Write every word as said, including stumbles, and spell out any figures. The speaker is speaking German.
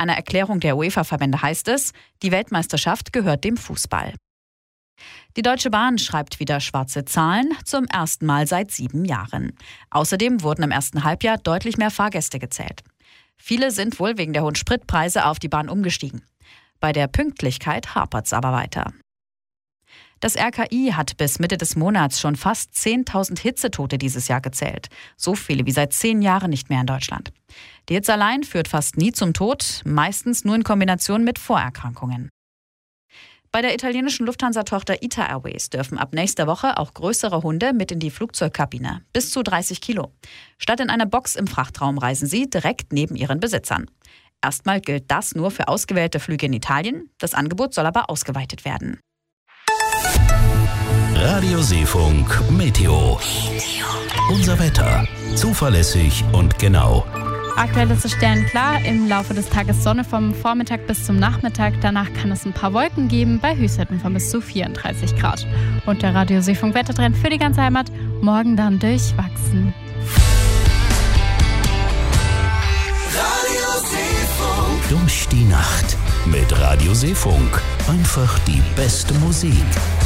einer Erklärung der UEFA-Verbände heißt es, die Weltmeisterschaft gehört dem Fußball. Die Deutsche Bahn schreibt wieder schwarze Zahlen, zum ersten Mal seit sieben Jahren. Außerdem wurden im ersten Halbjahr deutlich mehr Fahrgäste gezählt. Viele sind wohl wegen der hohen Spritpreise auf die Bahn umgestiegen. Bei der Pünktlichkeit hapert's aber weiter. Das R K I hat bis Mitte des Monats schon fast zehntausend Hitzetote dieses Jahr gezählt. So viele wie seit zehn Jahren nicht mehr in Deutschland. Die Hitze allein führt fast nie zum Tod, meistens nur in Kombination mit Vorerkrankungen. Bei der italienischen Lufthansa-Tochter ITA Airways dürfen ab nächster Woche auch größere Hunde mit in die Flugzeugkabine, bis zu dreißig Kilo. Statt in einer Box im Frachtraum reisen sie direkt neben ihren Besitzern. Erstmal gilt das nur für ausgewählte Flüge in Italien, das Angebot soll aber ausgeweitet werden. Radio Seefunk Meteo. Unser Wetter. Zuverlässig und genau. Aktuell ist es sternklar, im Laufe des Tages Sonne vom Vormittag bis zum Nachmittag. Danach kann es ein paar Wolken geben, bei Höchstwerten von bis zu vierunddreißig Grad. Und der Radio Seefunk Wettertrend für die ganze Heimat, morgen dann durchwachsen. Radio Seefunk. Durch die Nacht mit Radio Seefunk. Einfach die beste Musik.